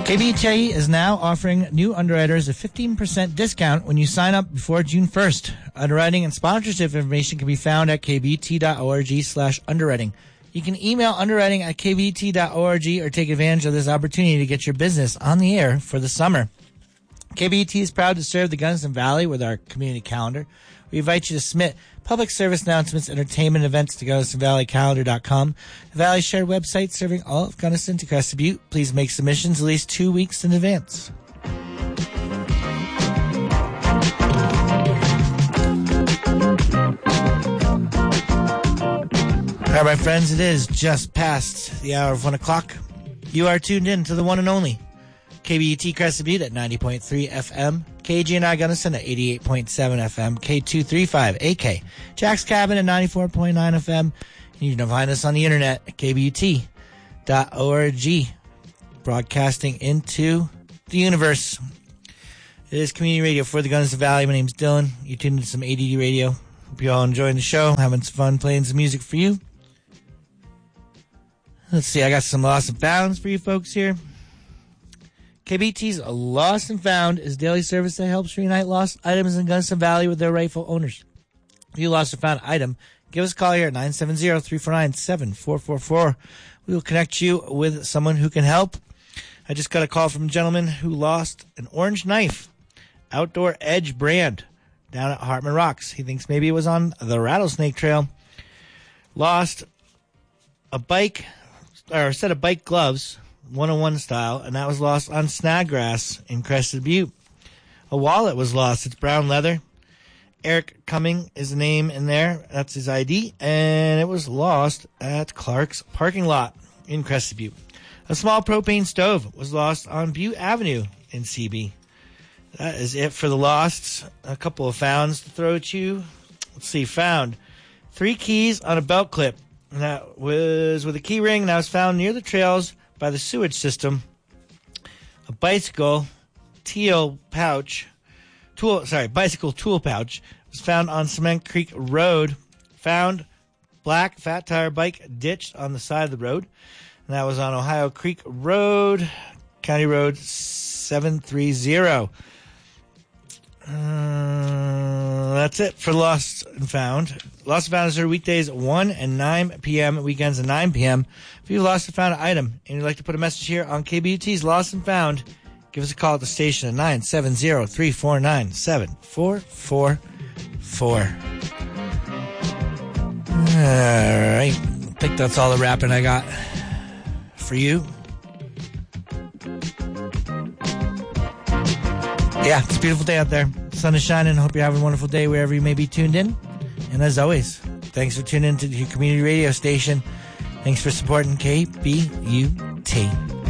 KBTE is now offering new underwriters a 15% discount when you sign up before June 1st. Underwriting and sponsorship information can be found at kbt.org/underwriting. You can email underwriting at kbt.org or take advantage of this opportunity to get your business on the air for the summer. KBT is proud to serve the Gunnison Valley with our community calendar. We invite you to submit public service announcements, entertainment events to GunnisonValleyCalendar.com, the Valley's shared website serving all of Gunnison to Crested Butte. Please make submissions at least 2 weeks in advance. All right, my friends, it is just past the hour of 1 o'clock. You are tuned in to the one and only KBET Crested Butte at 90.3 FM, KGNI Gunnison at 88.7 FM, K235 AK, Jack's Cabin at 94.9 FM. You can find us on the internet at kbut.org, broadcasting into the universe. It is community radio for the Gunnison Valley. My name's Dylan. You tuned into some ADD radio. Hope you all enjoying the show, having some fun playing some music for you. Let's see, I got some lost and founds for you folks here. KBT's Lost and Found is daily service that helps reunite lost items in Gunnison Valley with their rightful owners. If you lost or found an item, give us a call here at 970-349-7444. We will connect you with someone who can help. I just got a call from a gentleman who lost an orange knife, Outdoor Edge brand, down at Hartman Rocks. He thinks maybe it was on the Rattlesnake Trail. Lost a bike, or a set of bike gloves, 101 style, and that was lost on Snodgrass in Crested Butte. A wallet was lost. It's brown leather. Eric Cumming is the name in there. That's his ID. And it was lost at Clark's parking lot in Crested Butte. A small propane stove was lost on Butte Avenue in CB. That is it for the losts. A couple of founds to throw at you. Let's see. Found 3 keys on a belt clip. And that was with a key ring. And that was found near the trails by the sewage system. A bicycle bicycle tool pouch was found on Cement Creek Road. Found black fat tire bike ditched on the side of the road. And that was on Ohio Creek Road, County Road 730. That's it for Lost and Found. Lost and Found is here weekdays at 1 and 9 p.m., weekends at 9 p.m. If you lost or found an item and you'd like to put a message here on KBUT's Lost and Found, give us a call at the station at 970-349-7444. All right. I think that's all the rapping I got for you. Yeah, it's a beautiful day out there. The sun is shining. Hope you're having a wonderful day wherever you may be tuned in. And as always, thanks for tuning in to your community radio station. Thanks for supporting KBUT.